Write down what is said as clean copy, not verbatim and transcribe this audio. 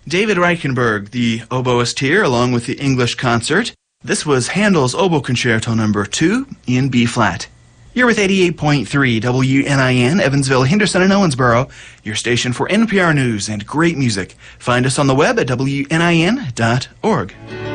David Reichenberg, the oboist here, along with the English concert. This was Handel's Oboe Concerto No. 2 in B-flat. You're with 88.3 WNIN, Evansville, Henderson, and Owensboro, your station for NPR News and great music. Find us on the web at WNIN.org.